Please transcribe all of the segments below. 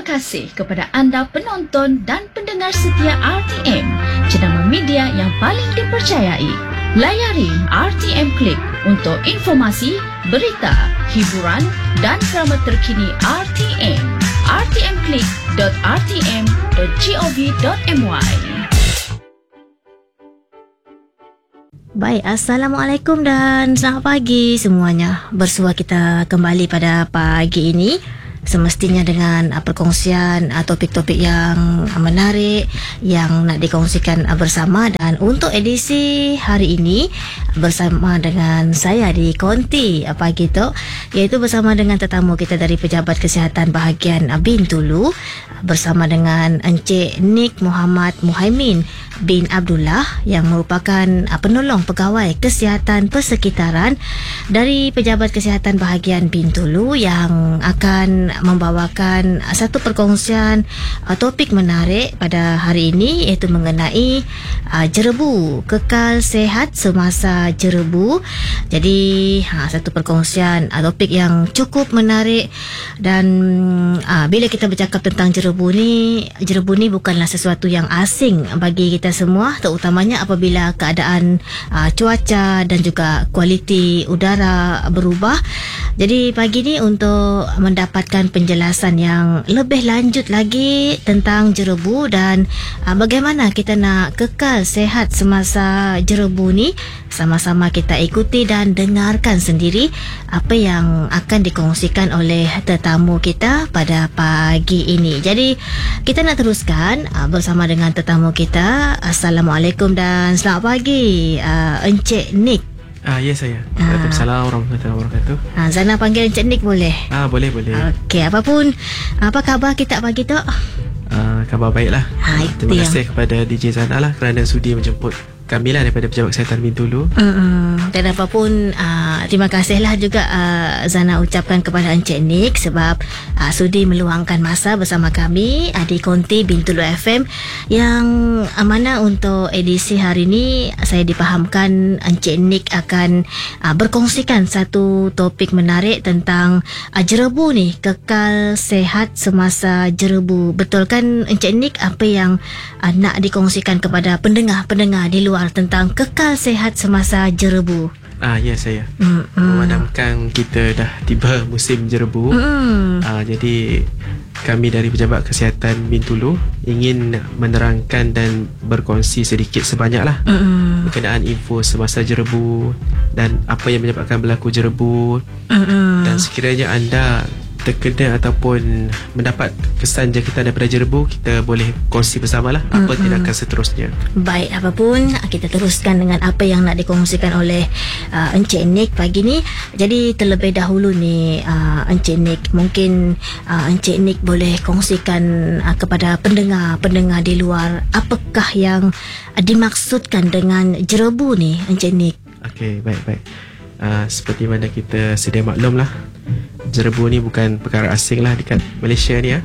kasih kepada anda penonton dan pendengar setia RTM, jenama media yang paling dipercayai. Layari RTM Klik untuk informasi, berita, hiburan dan drama terkini RTM. rtmklik.rtm.gov.my. Baik, Assalamualaikum dan selamat pagi semuanya. Bersua kita kembali pada pagi ini, semestinya dengan perkongsian topik-topik yang menarik yang nak dikongsikan bersama. Dan untuk edisi hari ini bersama dengan saya di Konti pagi tu, iaitu bersama dengan tetamu kita dari Pejabat Kesihatan Bahagian Bintulu, bersama dengan Encik Nik Muhammad Muhaimin bin Abdullah yang merupakan penolong pegawai kesihatan persekitaran dari Pejabat Kesihatan Bahagian Bintulu, yang akan membawakan satu perkongsian topik menarik pada hari ini, iaitu mengenai jerebu, kekal sehat semasa jerebu. Jadi satu perkongsian topik yang cukup menarik. Dan bila kita bercakap tentang jerebu ni bukanlah sesuatu yang asing bagi kita semua, terutamanya apabila keadaan cuaca dan juga kualiti udara berubah. Jadi pagi ni untuk mendapatkan penjelasan yang lebih lanjut lagi tentang jerebu dan bagaimana kita nak kekal sehat semasa jerebu ni, sama-sama kita ikuti dan dengarkan sendiri apa yang akan dikongsikan oleh tetamu kita pada pagi ini. Jadi kita nak teruskan bersama dengan tetamu kita. Assalamualaikum dan selamat pagi, Encik Nik. Ya, saya. Waalaikumsalam warahmatullahi wabarakatuh. Zana panggil Encik Nik boleh? Boleh. Okey, apa khabar kita pagi tu? Khabar baiklah. Terima kasih kepada DJ Zana lah kerana sudi menjemput kami lah daripada Pejabat Kesihatan Bintulu. Dan apapun, terima kasihlah juga Zana ucapkan kepada Encik Nik sebab sudi meluangkan masa bersama kami di Konti Bintulu FM, yang mana untuk edisi hari ini saya dipahamkan Encik Nik akan berkongsikan satu topik menarik tentang jerebu ni, kekal sehat semasa jerebu. Betul kan Encik Nik apa yang nak dikongsikan kepada pendengar-pendengar di luar tentang kekal sehat semasa jerebu? Ya, saya. Memandangkan kita dah tiba musim jerebu, jadi kami dari Pejabat Kesihatan Bintulu ingin menerangkan dan berkongsi sedikit sebanyaklah berkenaan info semasa jerebu dan apa yang menyebabkan berlaku jerebu. Dan sekiranya anda terkena ataupun mendapat kesan jangkitan daripada jerebu, kita boleh kongsi bersamalah apa tindakan seterusnya. Baik, apapun kita teruskan dengan apa yang nak dikongsikan oleh Encik Nik pagi ni. Jadi terlebih dahulu ni, Encik Nik, mungkin Encik Nik boleh kongsikan kepada pendengar di luar apakah yang dimaksudkan dengan jerebu ni, Encik Nik? Okey, baik. Seperti mana kita sedia maklum lah, jerebu ni bukan perkara asing lah dekat Malaysia ni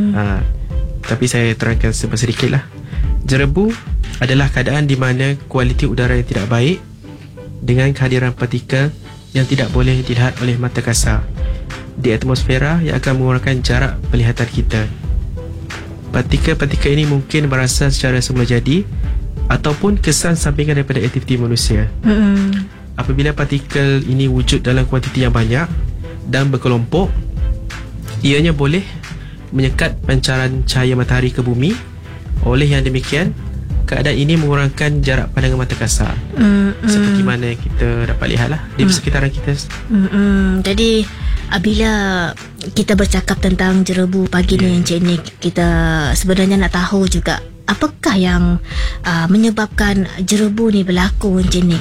tapi saya terangkan sedikit lah. Jerebu adalah keadaan di mana kualiti udara yang tidak baik dengan kehadiran partikel yang tidak boleh dilihat oleh mata kasar di atmosfera yang akan mengurangkan jarak penglihatan kita. Partikel-partikel ini mungkin berasal secara semula jadi ataupun kesan sampingan daripada aktiviti manusia. Apabila partikel ini wujud dalam kuantiti yang banyak dan berkelompok, ianya boleh menyekat pancaran cahaya matahari ke bumi. Oleh yang demikian, keadaan ini mengurangkan jarak pandangan mata kasar, seperti mana kita dapat lihatlah di sekitaran kita. Jadi bila kita bercakap tentang jerebu pagi ni, Encik Nik, kita sebenarnya nak tahu juga apakah yang menyebabkan jerebu ni berlaku, Encik Nik?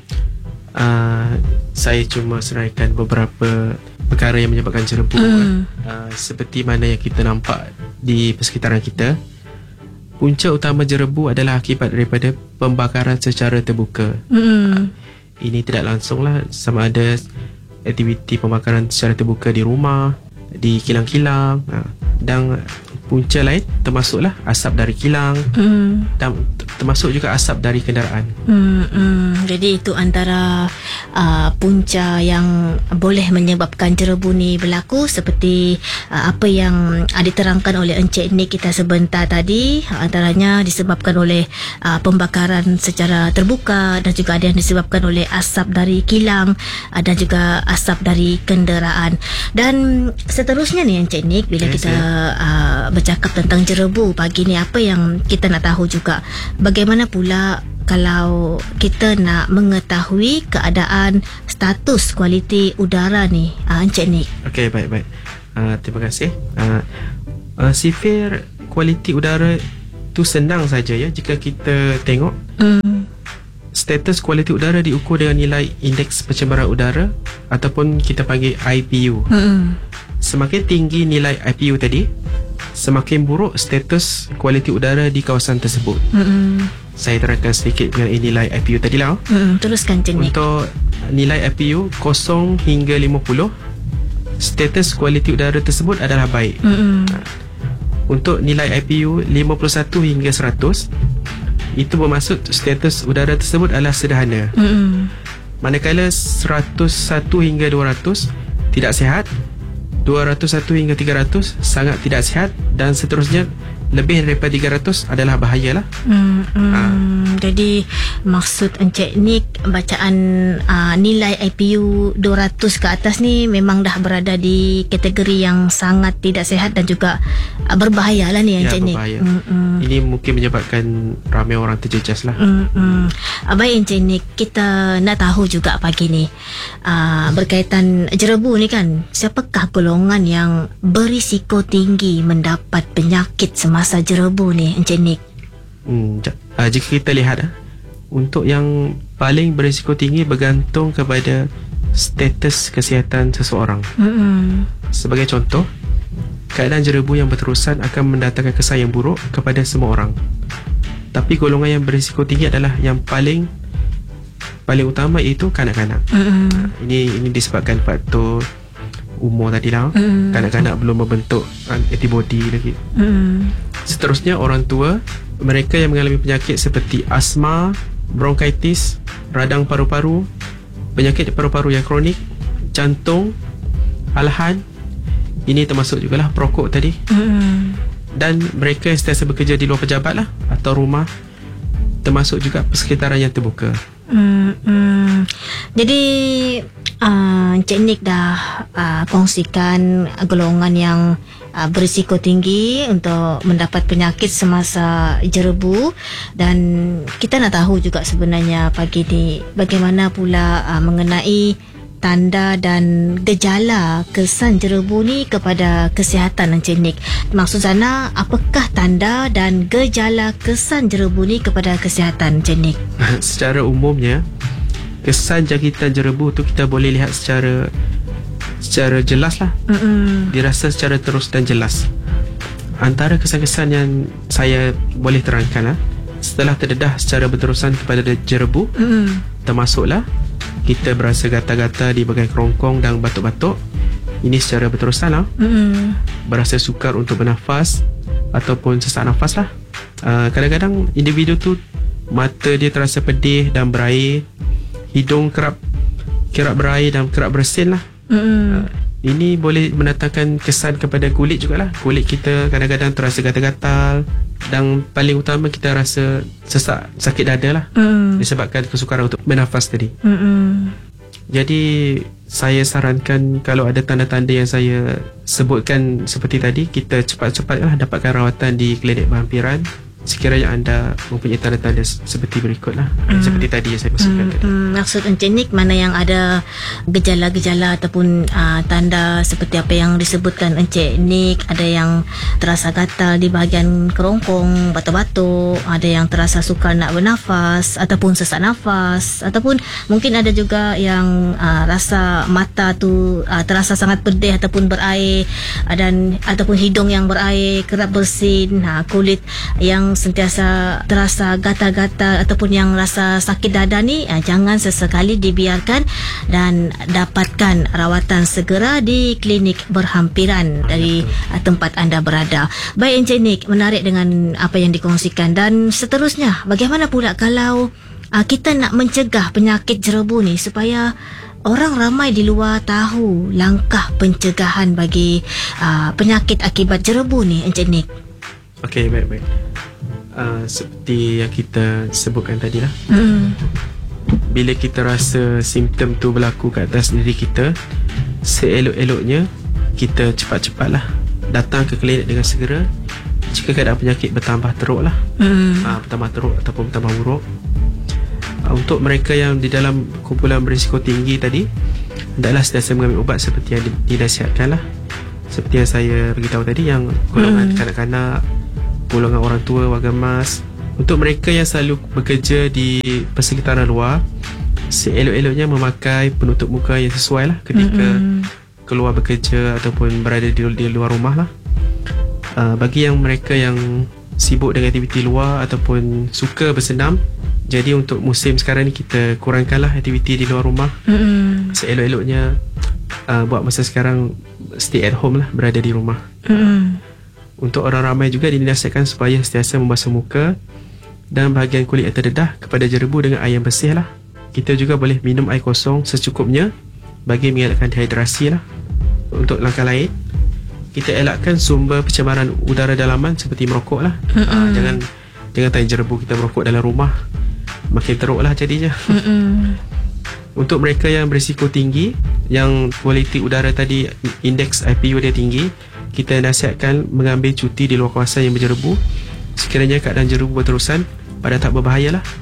Saya cuma seraikan beberapa perkara yang menyebabkan jerebu. Seperti mana yang kita nampak di persekitaran kita, punca utama jerebu adalah akibat daripada pembakaran secara terbuka. Ini tidak langsunglah, sama ada aktiviti pembakaran secara terbuka di rumah, di kilang-kilang, dan punca lain termasuklah asap dari kilang dan termasuk juga asap dari kenderaan. Jadi itu antara punca yang boleh menyebabkan jerebu ni berlaku, seperti apa yang diterangkan oleh Encik Nick kita sebentar tadi. Antaranya disebabkan oleh pembakaran secara terbuka, dan juga ada yang disebabkan oleh asap dari kilang dan juga asap dari kenderaan. Dan seterusnya ni Encik Nick, bila kita bercakap tentang jerebu pagi ni, apa yang kita nak tahu juga, bagaimana pula kalau kita nak mengetahui keadaan status kualiti udara ni, Encik Nick? Okey, baik. Terima kasih. Sifir kualiti udara tu senang saja ya. Jika kita tengok status kualiti udara diukur dengan nilai indeks pencemaran udara ataupun kita panggil IPU. Semakin tinggi nilai IPU tadi, semakin buruk status kualiti udara di kawasan tersebut. Saya terangkan sedikit mengenai nilai IPU tadi lah. Teruskan Encik Nick. Untuk nilai IPU 0 hingga 50, status kualiti udara tersebut adalah baik. Untuk nilai IPU 51 hingga 100, itu bermaksud status udara tersebut adalah sederhana. Manakala 101 hingga 200 tidak sihat, 201 hingga 300 sangat tidak sihat, dan seterusnya lebih daripada 300 adalah bahayalah. Jadi maksud Encik Nick, bacaan nilai IPU 200 ke atas ni memang dah berada di kategori yang sangat tidak sihat dan juga berbahaya lah ni Encik Nick. Berbahaya. Ini mungkin menyebabkan ramai orang terjejas lah. Baik Encik Nick, kita nak tahu juga pagi ni berkaitan jerebu ni kan, siapakah golongan yang berisiko tinggi mendapat penyakit semasa jerebu ni Encik Nick? Jika kita lihat untuk yang paling berisiko tinggi bergantung kepada status kesihatan seseorang. Sebagai contoh, keadaan jerebu yang berterusan akan mendatangkan kesan yang buruk kepada semua orang. Tapi golongan yang berisiko tinggi adalah yang paling utama, iaitu kanak-kanak. Ini disebabkan faktor umur tadi lah. Kanak-kanak belum membentuk antibody lagi. Seterusnya orang tua, mereka yang mengalami penyakit seperti asma, bronkitis, radang paru-paru, penyakit paru-paru yang kronik, jantung, alahan. Ini termasuk jugalah perokok tadi. Dan mereka yang sentiasa bekerja di luar pejabat lah, atau rumah, termasuk juga persekitaran yang terbuka. Jadi Encik Nick dah kongsikan golongan yang berisiko tinggi untuk mendapat penyakit semasa jerebu, dan kita nak tahu juga sebenarnya pagi ni bagaimana pula mengenai tanda dan gejala kesan jerebu ni kepada kesihatan Encik Nick. Maksud sana, apakah tanda dan gejala kesan jerebu ni kepada kesihatan Encik Nick? Secara umumnya, kesan jangkitan jerebu tu kita boleh lihat secara jelas lah. Dirasa secara terus dan jelas. Antara kesan-kesan yang saya boleh terangkan lah, setelah terdedah secara berterusan kepada jerebu, termasuklah kita berasa gatal-gatal di bahagian kerongkong dan batuk-batuk. Ini secara berterusan lah. Berasa sukar untuk bernafas ataupun sesak nafas lah. Kadang-kadang individu tu mata dia terasa pedih dan berair, hidung kerap berair dan kerap bersin lah. Ini boleh mendatangkan kesan kepada kulit jugalah. Kulit kita kadang-kadang terasa gatal-gatal, dan paling utama kita rasa sesak, sakit dada lah, disebabkan kesukaran untuk bernafas tadi. Jadi saya sarankan, kalau ada tanda-tanda yang saya sebutkan seperti tadi, kita cepat-cepatlah dapatkan rawatan di klinik berhampiran sekiranya anda mempunyai tanda-tanda seperti berikutlah. Seperti tadi yang saya maksudkan tadi. Maksud Encik Nick, mana yang ada gejala-gejala ataupun tanda seperti apa yang disebutkan Encik Nick, ada yang terasa gatal di bahagian kerongkong, batuk-batuk, ada yang terasa sukar nak bernafas ataupun sesak nafas, ataupun mungkin ada juga yang rasa mata tu terasa sangat pedih ataupun berair, dan ataupun hidung yang berair, kerap bersin, kulit yang yang sentiasa terasa gatal-gatal ataupun yang rasa sakit dada ni, jangan sesekali dibiarkan dan dapatkan rawatan segera di klinik berhampiran dari tempat anda berada. Baik Encik Nick, menarik dengan apa yang dikongsikan. Dan seterusnya, bagaimana pula kalau kita nak mencegah penyakit jerebu ni supaya orang ramai di luar tahu langkah pencegahan bagi penyakit akibat jerebu ni, Encik Nick? Okey, baik-baik. Seperti yang kita sebutkan tadi lah. Bila kita rasa simptom tu berlaku kat atas diri kita, seelok-eloknya kita cepat-cepatlah datang ke klinik dengan segera jika keadaan penyakit bertambah teruk lah. Bertambah teruk ataupun bertambah buruk. Untuk mereka yang di dalam kumpulan berisiko tinggi tadi, hendaklah sentiasa mengambil ubat seperti yang dinasihatkan lah. Seperti yang saya beritahu tadi, yang golongan kanak-kanak, golongan orang tua, warga emas. Untuk mereka yang selalu bekerja di persekitaran luar, seelok-eloknya memakai penutup muka yang sesuai lah ketika keluar bekerja ataupun berada di luar rumah lah. Bagi yang mereka yang sibuk dengan aktiviti luar ataupun suka bersenam, jadi untuk musim sekarang ni kita kurangkanlah aktiviti di luar rumah. Seelok-eloknya buat masa sekarang stay at home lah, berada di rumah. Untuk orang ramai juga dinasihatkan supaya sentiasa membasuh muka dan bahagian kulit yang terdedah kepada jerebu dengan air yang bersih lah. Kita juga boleh minum air kosong secukupnya bagi mengelakkan dehidrasi lah. Untuk langkah lain, kita elakkan sumber pencemaran udara dalaman seperti merokok lah. Jangan tanya jerebu kita merokok dalam rumah, makin teruk lah jadinya. Untuk mereka yang berisiko tinggi, yang kualiti udara tadi, indeks IPU dia tinggi, kita nasihatkan mengambil cuti di luar kawasan yang berjerebu sekiranya keadaan jerebu berterusan pada tak berbahaya lah.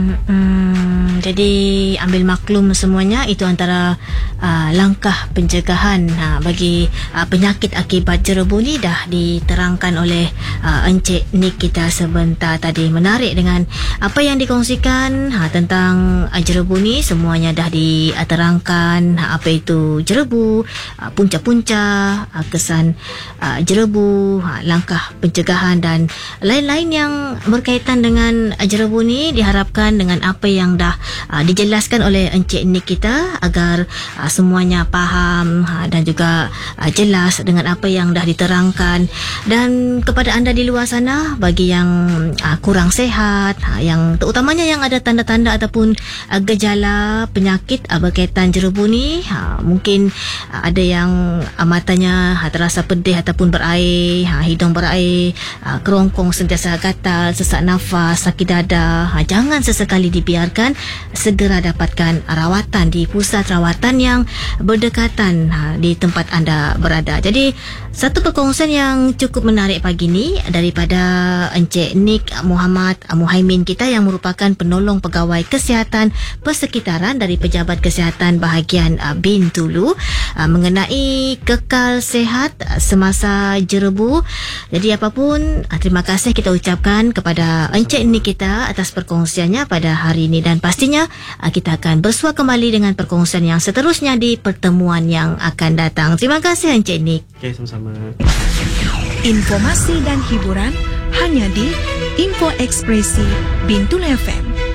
Jadi ambil maklum semuanya, itu antara langkah pencegahan bagi penyakit akibat jerebu ni dah diterangkan oleh Encik Nick kita sebentar tadi. Menarik dengan apa yang dikongsikan tentang jerebu ni. Semuanya dah diterangkan, apa itu jerebu, punca-punca, kesan jerebu, langkah pencegahan dan lain-lain yang berkaitan dengan jerebu ni. Diharapkan dengan apa yang dah dijelaskan oleh Encik Nick kita agar semuanya faham dan juga jelas dengan apa yang dah diterangkan. Dan kepada anda di luar sana, bagi yang kurang sehat, yang terutamanya yang ada tanda-tanda ataupun gejala penyakit berkaitan jerebu ni, mungkin ada yang matanya terasa pedih ataupun berair, hidung berair, kerongkong sentiasa gatal, sesak nafas, sakit dada, jangan sesekali dibiarkan, segera dapatkan rawatan di pusat rawatan yang berdekatan di tempat anda berada. Jadi satu perkongsian yang cukup menarik pagi ni daripada Encik Nick Muhammad Muhaimin kita, yang merupakan penolong pegawai kesihatan persekitaran dari Pejabat Kesihatan Bahagian Bintulu, mengenai kekal sihat semasa jerebu. Jadi apapun, terima kasih kita ucapkan kepada Encik Nick kita atas perkongsiannya pada hari ini, dan pastinya kita akan bersua kembali dengan perkongsian yang seterusnya di pertemuan yang akan datang. Terima kasih Encik Nick. Okay, sama-sama. Informasi dan hiburan hanya di Info Ekspresi Bintulu FM.